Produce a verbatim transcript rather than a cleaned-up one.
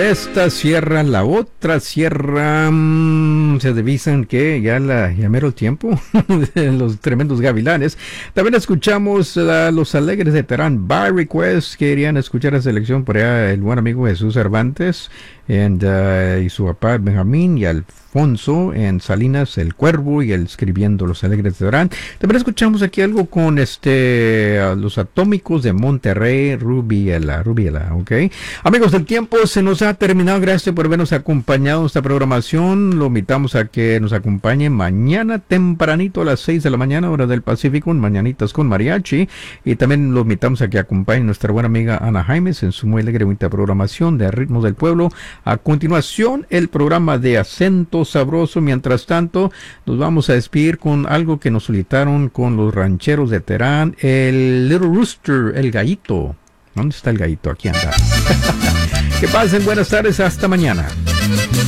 de esta sierra, la otra sierra, mmm, se divisan que ya la ya mero el tiempo, los tremendos gavilanes. También escuchamos a los Alegres de Terán, by request, querían escuchar la selección por allá el buen amigo Jesús Cervantes and, uh, y su papá Benjamín y Alfonso en Salinas, El Cuervo y el escribiendo Los Alegres de Terán. También escuchamos aquí algo con este uh, los Atómicos de Monterrey, Rubiela, Rubiela, ok. Amigos, el tiempo se nos ha terminado. Gracias por habernos acompañado en esta programación. Lo invitamos a que nos acompañe mañana tempranito a las seis de la mañana, hora del Pacífico, en Mañanitas con Mariachi. Y también lo invitamos a que acompañe a nuestra buena amiga Ana Jaimes en su muy alegre bonita programación de Ritmos del Pueblo. A continuación, el programa de Acento Sabroso. Mientras tanto, nos vamos a despedir con algo que nos solicitaron con los rancheros de Terán, el Little Rooster, el gallito. ¿Dónde está el gallito? Aquí anda. Que pasen buenas tardes, hasta mañana.